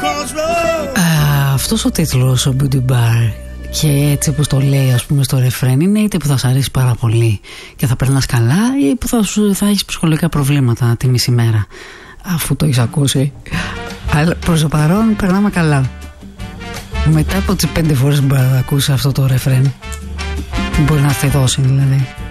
Αυτός ο τίτλος, ο Beauty Bar, και έτσι όπως το λέει ας πούμε στο ρεφρέν, είναι είτε που θα σ' αρέσει πάρα πολύ και θα περνάς καλά, ή που θα έχεις ψυχολογικά προβλήματα τη μισή μέρα, αφού το έχεις ακούσει. Αλλά προς το παρόν περνάμε καλά. Μετά από τις 5 φορές που μπορεί να ακούσει αυτό το ρεφρέν, μπορεί να στη δώσει δηλαδή.